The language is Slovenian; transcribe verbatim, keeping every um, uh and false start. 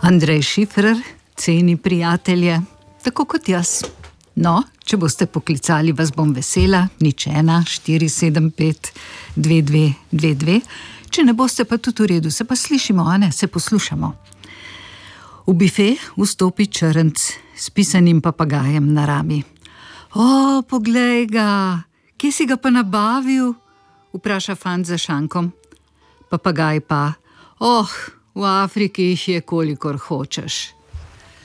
Andrej Šifrer ceni prijatelje, tako kot jaz. No, če boste poklicali, vas bom vesela, nič ena, štiri, sedem, pet, dve, dve, dve, dve. Če ne boste, pa tudi v redu, se pa slišimo, a ne, se poslušamo. V bife vstopi črnc s pisanim papagajem na rami. O, poglej ga, kje si ga pa nabavil? Vpraša fant za šankom. Papagaj pa, oh, v Afriki jih je, kolikor hočeš.